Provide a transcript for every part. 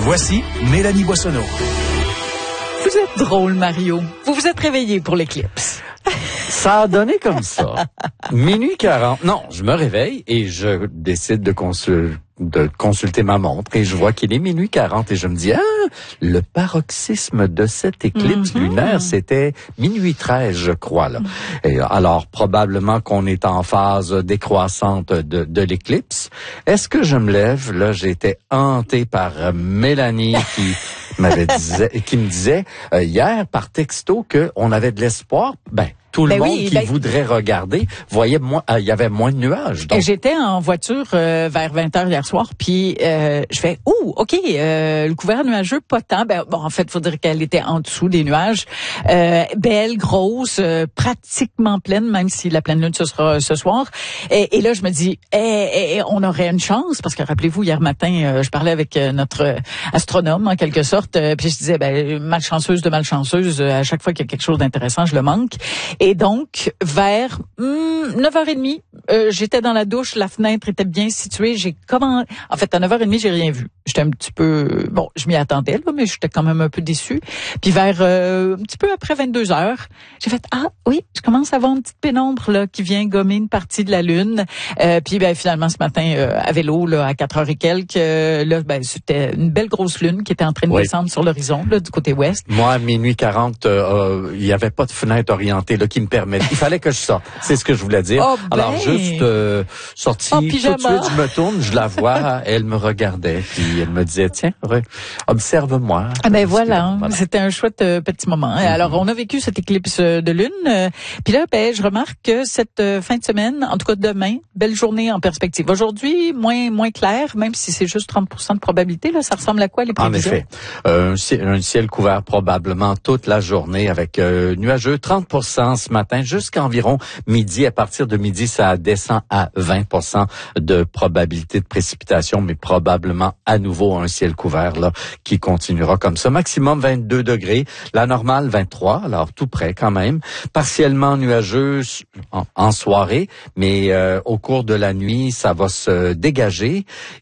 Voici Mélanie Boissonneau. Vous êtes drôle, Mario. Vous vous êtes réveillé pour l'éclipse. Ça a donné comme ça. Minuit 40. Non, je me réveille et je décide de consulter ma montre et je vois qu'il est minuit 40 et je me dis, le paroxysme de cette éclipse lunaire, c'était minuit 13, je crois, là. Et alors, probablement qu'on est en phase décroissante de l'éclipse. Est-ce que je me lève? Là, j'étais hanté par Mélanie qui me disait hier par texto que on avait de l'espoir. Tout le monde qui voudrait regarder voyait il y avait moins de nuages. Donc. J'étais en voiture vers 20h hier soir, puis je fais OK, le couvert nuageux pas tant. En fait, faudrait qu'elle était en dessous des nuages. Belle, grosse, pratiquement pleine, même si la pleine lune ce sera ce soir. Et là, je me dis, on aurait une chance parce que rappelez-vous, hier matin, je parlais avec notre astronome en quelque sorte, puis je disais, malchanceuse de malchanceuse, à chaque fois qu'il y a quelque chose d'intéressant, je le manque. Et donc, vers 9h30, j'étais dans la douche, la fenêtre était bien située. En fait, à 9h30, j'ai rien vu. J'étais un petit peu... je m'y attendais, là, mais j'étais quand même un peu déçue. Puis vers un petit peu après 22h, j'ai fait, je commence à avoir une petite pénombre là qui vient gommer une partie de la lune. Puis finalement, ce matin, à vélo, là, à 4h et quelques, c'était une belle grosse lune qui était en train de descendre sur l'horizon, là, du côté ouest. Moi, à minuit 40, il y avait pas de fenêtre orientée là qui me permettait. Il fallait que je sorte. C'est ce que je voulais dire. Alors, juste sorti, tout de suite, je me tourne, je la vois, elle me regardait, puis elle me disait, tiens, observe-moi. Voilà, c'était un chouette petit moment. Alors, on a vécu cette éclipse de lune. Puis là, je remarque que cette fin de semaine, en tout cas demain, belle journée en perspective. Aujourd'hui, moins clair, même si c'est juste 30% de probabilité, là, ça ressemble à quoi les prévisions? En effet, un ciel couvert probablement toute la journée avec nuageux, 30% ce matin jusqu'à environ midi. À partir de midi, ça descend à 20% de probabilité de précipitation, mais probablement à nouveau un ciel couvert là qui continuera comme ça. Maximum 22 degrés, la normale 23, alors tout près quand même. Partiellement nuageux en soirée, mais au cours de la nuit, ça va se dégager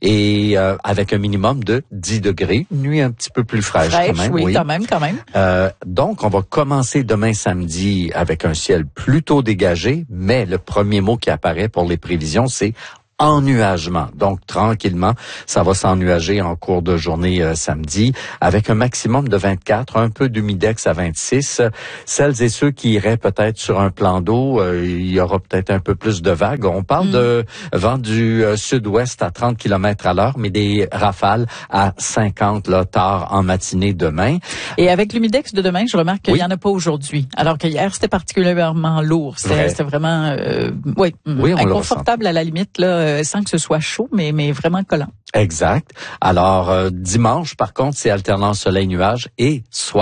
et avec un minimum de 10 degrés. Une nuit un petit peu plus fraîche quand même. Oui, quand même. Donc, on va commencer demain samedi avec un ciel plutôt dégagé, mais le premier mot qui apparaît pour les prévisions, c'est ennuagement. Donc, tranquillement, ça va s'ennuager en cours de journée samedi, avec un maximum de 24, un peu d'humidex à 26. Celles et ceux qui iraient peut-être sur un plan d'eau, il y aura peut-être un peu plus de vagues. On parle de vent du sud-ouest à 30 km à l'heure, mais des rafales à 50 là, tard en matinée demain. Et avec l'humidex de demain, je remarque qu'il y en a pas aujourd'hui, alors que hier, c'était particulièrement lourd. C'était vraiment inconfortable à la limite, là, sans que ce soit chaud, mais vraiment collant. Exact. Alors, dimanche, par contre, c'est alternance soleil-nuage et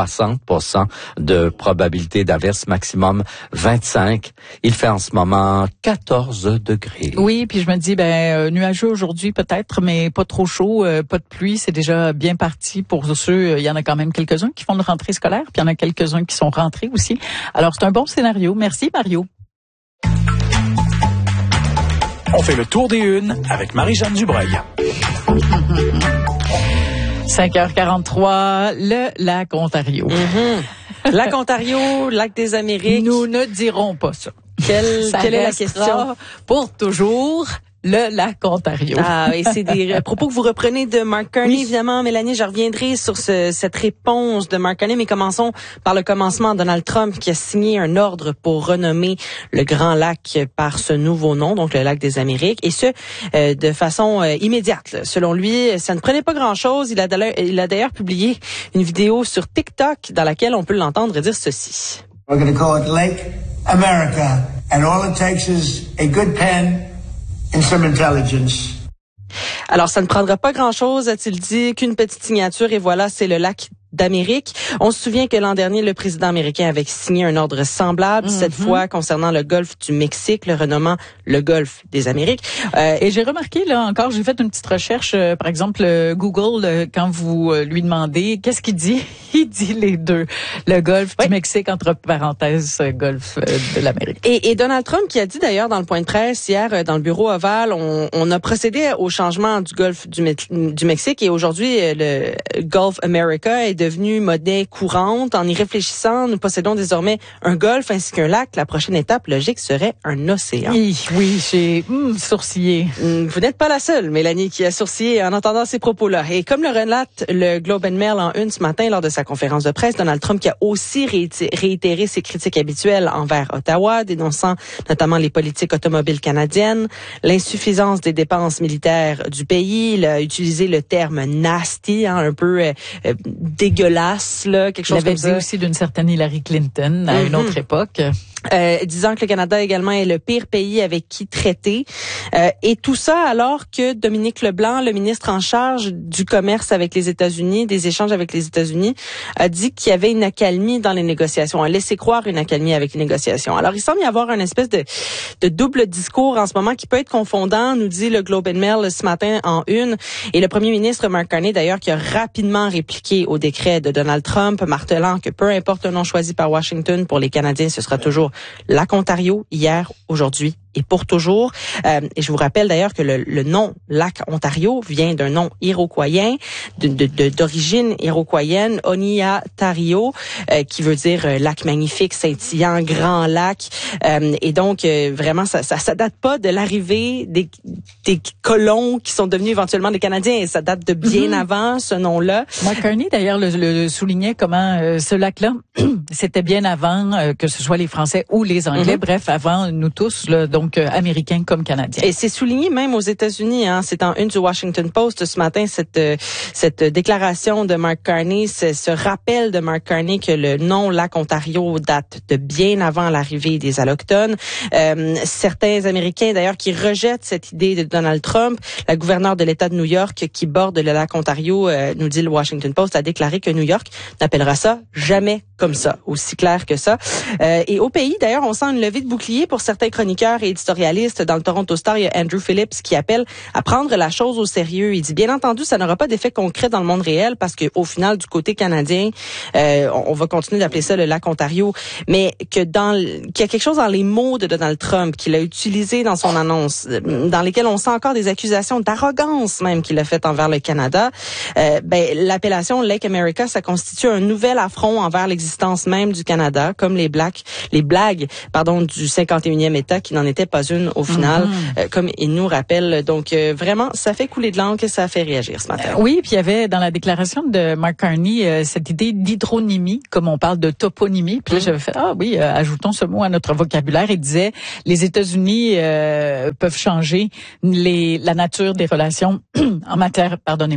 60% de probabilité d'averse, maximum 25. Il fait en ce moment 14 degrés. Oui, puis je me dis, nuageux aujourd'hui peut-être, mais pas trop chaud, pas de pluie, c'est déjà bien parti pour ceux. Il y en a quand même quelques-uns qui font de rentrée scolaire, puis il y en a quelques-uns qui sont rentrés aussi. Alors, c'est un bon scénario. Merci, Mario. On fait le tour des unes avec Marie-Jeanne Dubreuil. 5h43, le lac Ontario. Lac Ontario, lac des Amériques. Nous ne dirons pas ça. Quelle est la question? Pour toujours, le lac Ontario. Et c'est des propos que vous reprenez de Mark Carney, évidemment. Mélanie, je reviendrai sur cette réponse de Mark Carney, mais commençons par le commencement. Donald Trump qui a signé un ordre pour renommer le Grand Lac par ce nouveau nom, donc le lac des Amériques, et ce, de façon immédiate. Selon lui, ça ne prenait pas grand-chose. Il a d'ailleurs publié une vidéo sur TikTok dans laquelle on peut l'entendre dire ceci. We're going to call it Lake America, and all it takes is a good pen and some intelligence. Alors, ça ne prendra pas grand-chose, a-t-il dit, qu'une petite signature, et voilà, c'est le lac d'Amérique. On se souvient que l'an dernier, le président américain avait signé un ordre semblable, cette fois concernant le golfe du Mexique, le renommant le golfe des Amériques. Et j'ai remarqué, là encore, j'ai fait une petite recherche, par exemple, Google, quand vous lui demandez, qu'est-ce qu'il dit? Il dit les deux. Le golfe du Mexique, entre parenthèses, golfe de l'Amérique. Et Donald Trump qui a dit d'ailleurs dans le point de presse hier, dans le bureau ovale, on a procédé au changement du golfe du Mexique et aujourd'hui, le Gulf America est devenu monnaie courante. En y réfléchissant, nous possédons désormais un golfe ainsi qu'un lac. La prochaine étape logique serait un océan. Oui, j'ai sourcillé. Vous n'êtes pas la seule, Mélanie, qui a sourcillé en entendant ces propos-là. Et comme le relate le Globe and Mail en une ce matin lors de sa conférence de presse, Donald Trump qui a aussi réitéré ses critiques habituelles envers Ottawa, dénonçant notamment les politiques automobiles canadiennes, l'insuffisance des dépenses militaires du pays. Il a utilisé le terme nasty, un peu dégueulasse, là, quelque chose comme ça. Il avait dit aussi d'une certaine Hillary Clinton à une autre époque. Disant que le Canada également est le pire pays avec qui traiter. Et tout ça alors que Dominique Leblanc, le ministre en charge du commerce avec les États-Unis, des échanges avec les États-Unis, a dit qu'il y avait une accalmie dans les négociations, a laissé croire une accalmie avec les négociations. Alors, il semble y avoir une espèce de double discours en ce moment qui peut être confondant, nous dit le Globe and Mail ce matin en une. Et le premier ministre Mark Carney, d'ailleurs, qui a rapidement répliqué au décret de Donald Trump, martelant que peu importe le nom choisi par Washington, pour les Canadiens, ce sera toujours Lac Ontario, hier, aujourd'hui et pour toujours. Et je vous rappelle d'ailleurs que le nom Lac Ontario vient d'un nom iroquoien, d'origine iroquoienne, Oniatario, qui veut dire lac magnifique, scintillant, grand lac. Et donc, vraiment, ça date pas de l'arrivée des colons qui sont devenus éventuellement des Canadiens. Ça date de bien avant, ce nom-là. Mark Carney, d'ailleurs, le soulignait comment ce lac-là, c'était bien avant que ce soit les Français ou les Anglais. Bref, avant nous tous, là, donc américains comme canadiens. Et c'est souligné même aux États-Unis. C'est en une du Washington Post ce matin, cette déclaration de Mark Carney, ce rappel de Mark Carney que le nom Lac Ontario date de bien avant l'arrivée des Allochtones. Certains Américains, d'ailleurs, qui rejettent cette idée de Donald Trump. La gouverneure de l'État de New York, qui borde le lac Ontario, nous dit le Washington Post, a déclaré que New York n'appellera ça jamais comme ça, aussi clair que ça. Et au pays, d'ailleurs, on sent une levée de bouclier pour certains chroniqueurs et éditorialistes. Dans le Toronto Star, il y a Andrew Phillips qui appelle à prendre la chose au sérieux. Il dit, bien entendu, ça n'aura pas d'effet concret dans le monde réel parce que au final, du côté canadien, on va continuer d'appeler ça le lac Ontario, mais qu'il y a quelque chose dans les mots de Donald Trump qu'il a utilisé dans son annonce, dans lesquels on sent encore des accusations d'arrogance même qu'il a faites envers le Canada. L'appellation Lake America, ça constitue un nouvel affront envers l'existence même du Canada, comme les blagues, du 51e État qui n'en était pas une au final, comme il nous rappelle. Donc, vraiment, ça fait couler de l'encre et ça fait réagir ce matin. Oui, puis il y avait dans la déclaration de Mark Carney cette idée d'hydronymie, comme on parle de toponymie. Puis là, j'avais fait, ajoutons ce mot à notre vocabulaire. Il disait, les États-Unis peuvent changer la nature des relations en matière,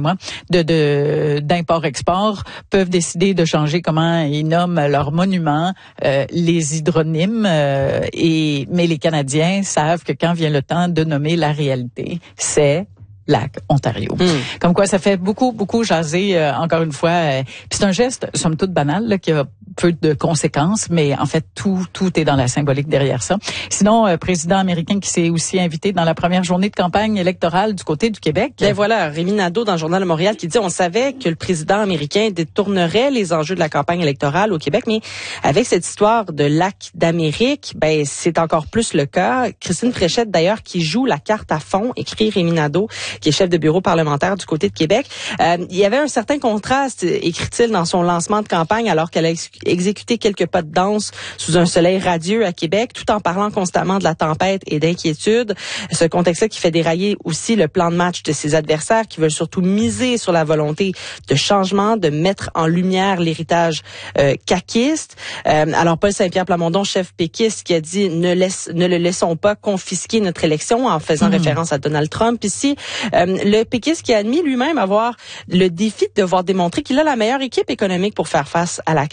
d'import-export, peuvent décider de changer comment ils nomment leurs monuments, les hydronymes, mais les Canadiens savent que quand vient le temps de nommer la réalité, c'est Lac Ontario. Comme quoi, ça fait beaucoup, beaucoup jaser, encore une fois. Puis c'est un geste, somme toute banal, là, qui a peu de conséquences, mais en fait, tout est dans la symbolique derrière ça. Sinon, président américain qui s'est aussi invité dans la première journée de campagne électorale du côté du Québec. Ben voilà, Rémi Nadeau dans le Journal de Montréal qui dit, on savait que le président américain détournerait les enjeux de la campagne électorale au Québec, mais avec cette histoire de lac d'Amérique, c'est encore plus le cas. Christine Fréchette, d'ailleurs, qui joue la carte à fond, écrit Rémi Nadeau, qui est chef de bureau parlementaire du côté de Québec. Il y avait un certain contraste, écrit-il, dans son lancement de campagne, alors qu'elle a exécuté quelques pas de danse sous un soleil radieux à Québec, tout en parlant constamment de la tempête et d'inquiétude. Ce contexte-là qui fait dérailler aussi le plan de match de ses adversaires, qui veulent surtout miser sur la volonté de changement, de mettre en lumière l'héritage caquiste. Alors, Paul Saint-Pierre Plamondon, chef péquiste, qui a dit ne le laissons pas confisquer notre élection, en faisant référence à Donald Trump. Ici, le péquiste qui a admis lui-même avoir le défi de devoir démontrer qu'il a la meilleure équipe économique pour faire face à la crise.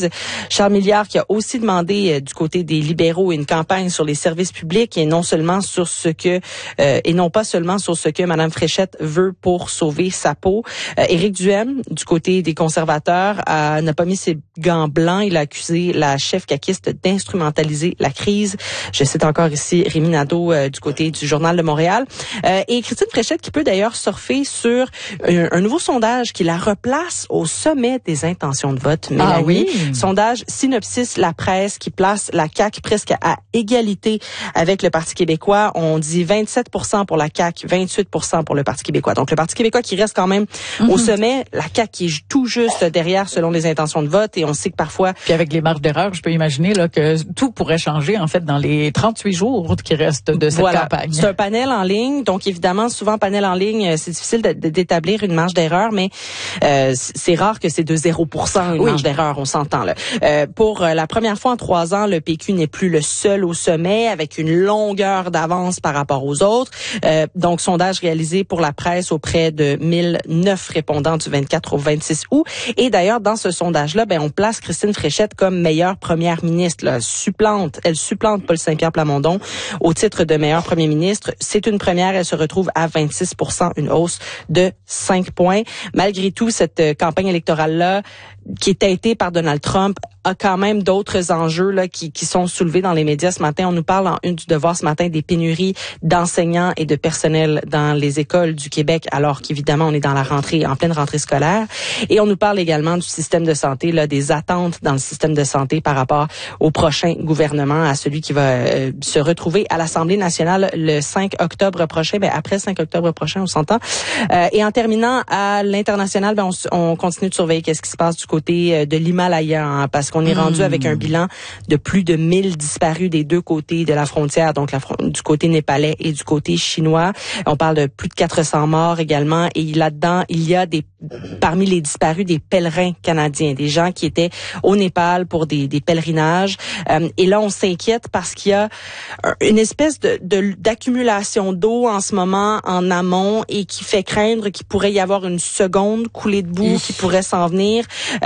crise. Charles Milliard qui a aussi demandé du côté des libéraux une campagne sur les services publics et non seulement sur ce que et non pas seulement sur ce que Mme Fréchette veut pour sauver sa peau. Éric Duhaime, du côté des conservateurs, n'a pas mis ses gants blancs. Il a accusé la chef caquiste d'instrumentaliser la crise. Je cite encore ici Rémi Nadeau du côté du Journal de Montréal. Et Christine Fréchette qui peut d'ailleurs surfer sur un nouveau sondage qui la replace au sommet des intentions de vote. Mélanie. Ah oui? Sondage Synopsis La Presse qui place la CAQ presque à égalité avec le Parti québécois. On dit 27% pour la CAQ, 28% pour le Parti québécois. Donc le Parti québécois qui reste quand même au sommet, la CAQ qui est tout juste derrière selon les intentions de vote, et on sait que parfois... Puis avec les marges d'erreur, je peux imaginer là que tout pourrait changer en fait dans les 38 jours qui restent de cette campagne. C'est un panel en ligne, donc évidemment souvent panel en ligne, c'est difficile d'établir une marge d'erreur, mais c'est rare que c'est de 0% une marge d'erreur, on s'entend là. Pour la première fois en 3 ans, le PQ n'est plus le seul au sommet avec une longueur d'avance par rapport aux autres. Donc sondage réalisé pour la presse auprès de 1009 répondants du 24 au 26 août. Et d'ailleurs, dans ce sondage-là, on place Christine Fréchette comme meilleure première ministre. Là. Elle supplante Paul Saint-Pierre Plamondon au titre de meilleur premier ministre. C'est une première. Elle se retrouve à 26%, une hausse de 5 points. Malgré tout, cette campagne électorale-là, qui est teintée par Donald Trump, a quand même d'autres enjeux là qui sont soulevés dans les médias ce matin. On nous parle en une du Devoir ce matin des pénuries d'enseignants et de personnel dans les écoles du Québec, alors qu'évidemment on est dans la rentrée, en pleine rentrée scolaire. Et on nous parle également du système de santé, là, des attentes dans le système de santé par rapport au prochain gouvernement, à celui qui va se retrouver à l'Assemblée nationale le 5 octobre prochain. Après 5 octobre prochain, on s'entend. Et en terminant à l'international, on continue de surveiller qu'est-ce qui se passe du côté de l'Himalaya, hein, parce qu'on est rendu avec un bilan de plus de 1000 disparus des deux côtés de la frontière, donc du côté népalais et du côté chinois. On parle de plus de 400 morts également, et là-dedans, il y a parmi les disparus des pèlerins canadiens, des gens qui étaient au Népal pour des pèlerinages. Et là, on s'inquiète parce qu'il y a une espèce d'accumulation d'eau en ce moment en amont et qui fait craindre qu'il pourrait y avoir une seconde coulée de boue qui pourrait s'en venir.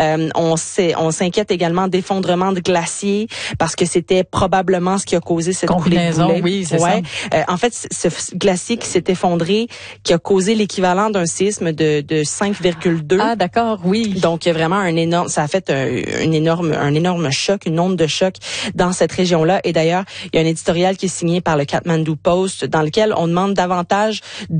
On s'inquiète également d'effondrement de glaciers parce que c'était probablement ce qui a causé cette coulée de boue. Oui, c'est ça. En fait, ce glacier qui s'est effondré, qui a causé l'équivalent d'un séisme de 5,2. Ah, d'accord, oui. Donc, il y a vraiment ça a fait un énorme choc, une onde de choc dans cette région-là. Et d'ailleurs, il y a un éditorial qui est signé par le Kathmandu Post dans lequel on demande davantage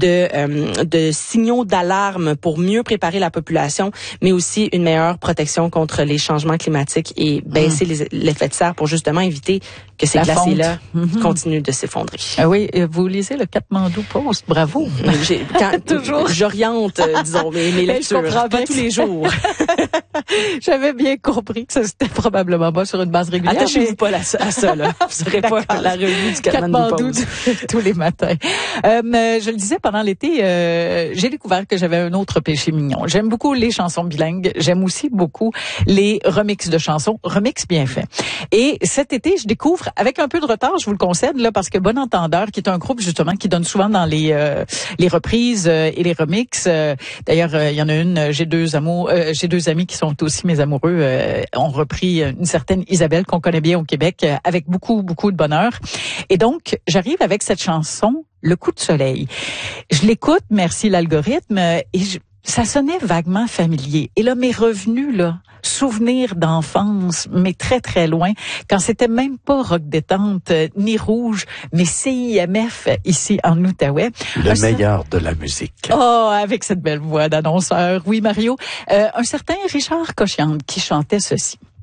de signaux d'alarme pour mieux préparer la population, mais aussi une meilleure protection contre les changements climatiques et baisser l'effet de serre pour justement éviter que ces glaciers-là continuent de s'effondrer. Ah oui, vous lisez le Kathmandu Post, bravo. Toujours. J'oriente, disons, mes lectures, pas tous les jours. J'avais bien compris que ça c'était probablement pas sur une base régulière. Attachez-vous pas à ça, là. Vous n'aurez pas la revue du Kathmandu Post tous les matins. Je le disais, pendant l'été, j'ai découvert que j'avais un autre péché mignon. J'aime beaucoup les chansons bilingues. J'aime aussi beaucoup les remixes de chansons, remixes bien faits. Et cet été, je découvre, avec un peu de retard, je vous le concède, là, parce que Bon Entendeur, qui est un groupe justement qui donne souvent dans les reprises et les remixes. D'ailleurs, il y en a une. J'ai deux amis qui sont aussi mes amoureux. Ont repris une certaine Isabelle qu'on connaît bien au Québec, avec beaucoup de bonheur. Et donc, j'arrive avec cette chanson, Le Coup de soleil. Je l'écoute, merci l'algorithme, et ça sonnait vaguement familier. Et là, m'est revenu, souvenirs d'enfance, mais très, très loin, quand c'était même pas Rock Détente, ni Rouge, mais CIMF, ici en Outaouais. Le meilleur de la musique. Oh, avec cette belle voix d'annonceur. Oui, Mario. Un certain Richard Cochian qui chantait ceci.